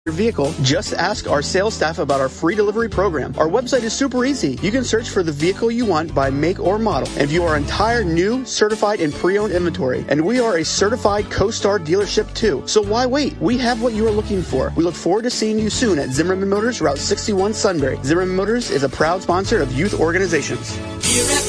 your vehicle, just ask our sales staff about our free delivery program. Our website is super easy. You can search for the vehicle you want by make or model and view our entire new, certified, and pre-owned inventory. And we are a certified CoStar dealership too. So why wait? We have what you are looking for. We look forward to seeing you soon at Zimmerman Motors, Route 61 Sunbury. Zimmerman Motors is a proud sponsor of youth organizations. Here at